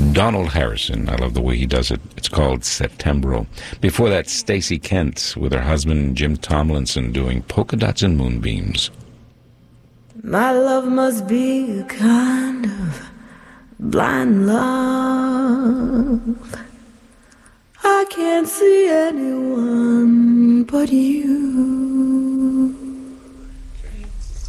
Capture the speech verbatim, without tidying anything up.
Donald Harrison, I love the way he does it. It's called Septembro. Before that, Stacey Kent with her husband Jim Tomlinson doing Polka Dots and Moonbeams. My love must be a kind of blind love. I can't see anyone but you.